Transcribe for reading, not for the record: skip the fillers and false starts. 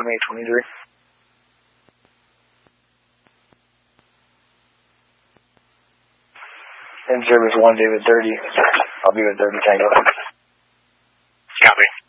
M823. In service 1 David 30. I'll be with 30 Tango. Copy.